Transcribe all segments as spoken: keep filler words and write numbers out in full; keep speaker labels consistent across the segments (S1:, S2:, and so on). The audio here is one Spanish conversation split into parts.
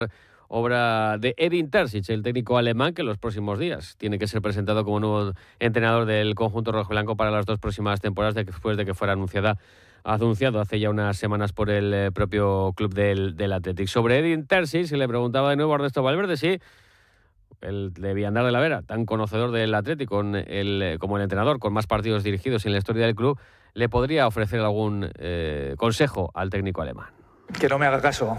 S1: obra de Edin Terzic, el técnico alemán, que en los próximos días tiene que ser presentado como nuevo entrenador del conjunto rojiblanco para las dos próximas temporadas, después de que fuera anunciada, anunciado hace ya unas semanas por el eh, propio club del, del Athletic. Sobre Edin Terzic, se le preguntaba de nuevo a Ernesto Valverde si el de Villanar de la Vera, tan conocedor del Athletic con el, como el entrenador, con más partidos dirigidos en la historia del club, le podría ofrecer algún eh, consejo al técnico alemán.
S2: Que no me haga caso.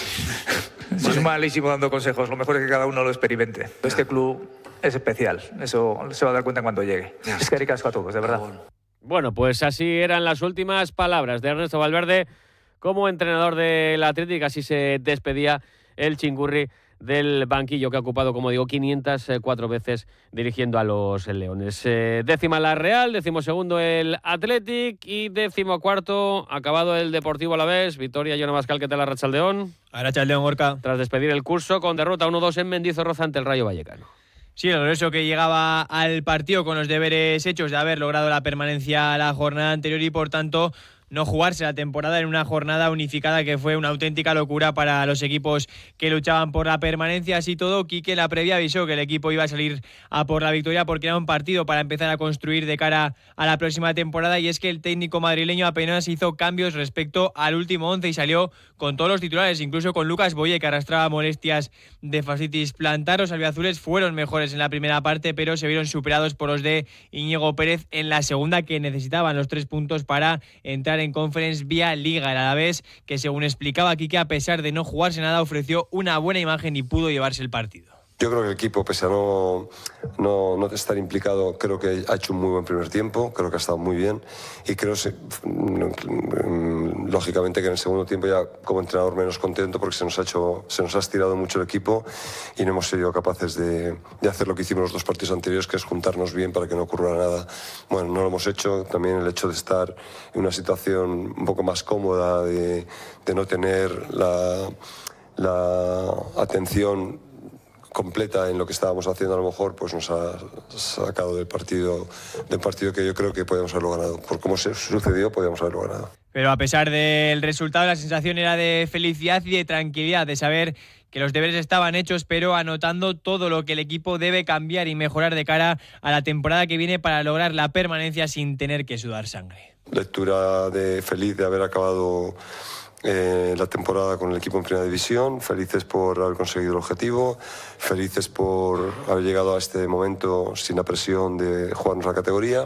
S2: Soy malísimo dando consejos. Lo mejor es que cada uno lo experimente. Este club es especial. Eso se va a dar cuenta cuando llegue. Es que ricasco a todos, de verdad.
S1: Bueno, pues así eran las últimas palabras de Ernesto Valverde como entrenador del Athletic. Así se despedía el chingurri del banquillo, que ha ocupado, como digo, quinientas cuatro veces dirigiendo a los Leones. Eh, décima la Real, décimo segundo el Athletic y décimo cuarto acabado el Deportivo Alavés. Victoria, Jonah Bascal, ¿qué tal, Arratsaldeón?
S3: Arratsaldeón, Gorka.
S1: Tras despedir el curso con derrota uno dos en Mendizorroza ante el Rayo Vallecano.
S3: Sí, el regreso que llegaba al partido con los deberes hechos de haber logrado la permanencia a la jornada anterior y, por tanto, no jugarse la temporada en una jornada unificada que fue una auténtica locura para los equipos que luchaban por la permanencia. Así todo, Quique en la previa avisó que el equipo iba a salir a por la victoria porque era un partido para empezar a construir de cara a la próxima temporada, y es que el técnico madrileño apenas hizo cambios respecto al último once y salió con todos los titulares, incluso con Lucas Boye, que arrastraba molestias de fascitis plantar. Los albiazules fueron mejores en la primera parte, pero se vieron superados por los de Íñigo Pérez en la segunda, que necesitaban los tres puntos para entrar en Conference vía Liga. El Alavés, que según explicaba aquí, que a pesar de no jugarse nada, ofreció una buena imagen y pudo llevarse el partido.
S4: Yo creo que el equipo, pese a no, no, no estar implicado, creo que ha hecho un muy buen primer tiempo, creo que ha estado muy bien y creo, lógicamente, que en el segundo tiempo ya como entrenador menos contento porque se nos ha hecho, se nos ha estirado mucho el equipo y no hemos sido capaces de, de hacer lo que hicimos los dos partidos anteriores, que es juntarnos bien para que no ocurra nada. Bueno, no lo hemos hecho. También el hecho de estar en una situación un poco más cómoda, de, de no tener la, la atención completa en lo que estábamos haciendo, a lo mejor pues nos ha sacado del partido del partido que yo creo que podíamos haberlo ganado. Por cómo se sucedió, podíamos haberlo ganado.
S3: Pero a pesar del resultado, la sensación era de felicidad y de tranquilidad, de saber que los deberes estaban hechos, pero anotando todo lo que el equipo debe cambiar y mejorar de cara a la temporada que viene para lograr la permanencia sin tener que sudar sangre.
S4: Lectura de feliz de haber acabado Eh, la temporada con el equipo en Primera División, felices por haber conseguido el objetivo, felices por haber llegado a este momento sin la presión de jugarnos la categoría.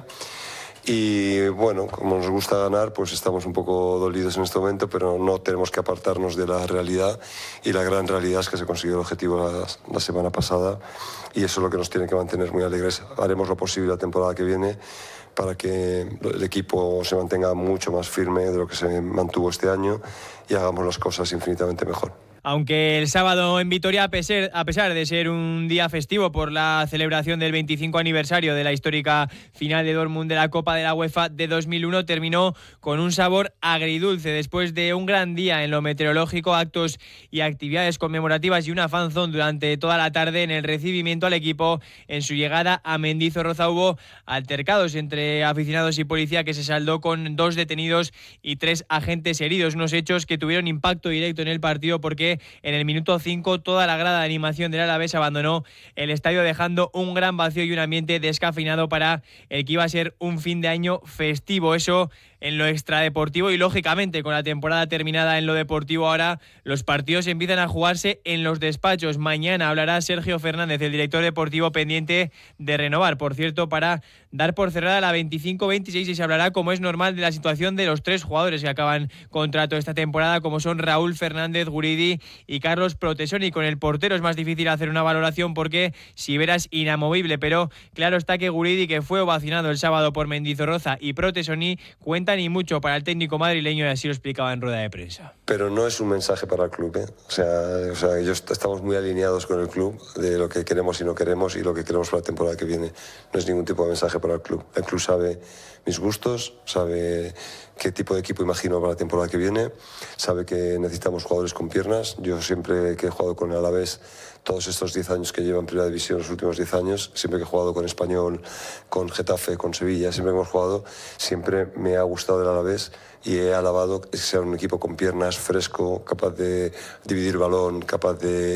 S4: Y bueno, como nos gusta ganar, pues estamos un poco dolidos en este momento, pero no tenemos que apartarnos de la realidad, y la gran realidad es que se consiguió el objetivo la, la semana pasada, y eso es lo que nos tiene que mantener muy alegres. Haremos lo posible la temporada que viene para que el equipo se mantenga mucho más firme de lo que se mantuvo este año y hagamos las cosas infinitamente mejor.
S3: Aunque el sábado en Vitoria, a pesar, a pesar de ser un día festivo por la celebración del veinticinco aniversario de la histórica final de Dortmund de la Copa de la UEFA de dos mil uno, terminó con un sabor agridulce. Después de un gran día en lo meteorológico, actos y actividades conmemorativas y una fanzone durante toda la tarde, en el recibimiento al equipo en su llegada a Mendizorroza hubo altercados entre aficionados y policía que se saldó con dos detenidos y tres agentes heridos. Unos hechos que tuvieron impacto directo en el partido porque en el minuto cinco toda la grada de animación del Alavés abandonó el estadio, dejando un gran vacío y un ambiente descafeinado para el que iba a ser un fin de año festivo. Eso en lo extradeportivo, y lógicamente con la temporada terminada en lo deportivo, ahora los partidos empiezan a jugarse en los despachos. Mañana hablará Sergio Fernández, el director deportivo, pendiente de renovar, por cierto, para dar por cerrada la veinticinco veintiséis, y se hablará, como es normal, de la situación de los tres jugadores que acaban contrato esta temporada, como son Raúl Fernández, Guridi y Carlos Protesoni. Con el portero es más difícil hacer una valoración porque Sivera es inamovible, pero claro está que Guridi, que fue ovacionado el sábado por Mendizorroza, y Protesoni cuentan y mucho para el técnico madrileño, y así lo explicaba en rueda de prensa.
S4: Pero no es un mensaje para el club, ¿eh? O sea, o sea, ellos estamos muy alineados con el club de lo que queremos y no queremos y lo que queremos para la temporada que viene. No es ningún tipo de mensaje para el club. El club sabe mis gustos, sabe qué tipo de equipo imagino para la temporada que viene, sabe que necesitamos jugadores con piernas. Yo siempre que he jugado con el Alavés, todos estos diez años que llevo en Primera División, los últimos diez años, siempre que he jugado con Español, con Getafe, con Sevilla, siempre que hemos jugado, siempre me ha gustado gustado del Alavés y he alabado que sea un equipo con piernas, fresco, capaz de dividir balón, capaz de